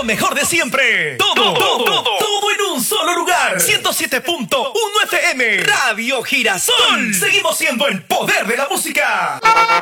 lo mejor de siempre. Todo en un solo lugar. 107.1 FM. Radio Girasol. Seguimos siendo el poder de la música.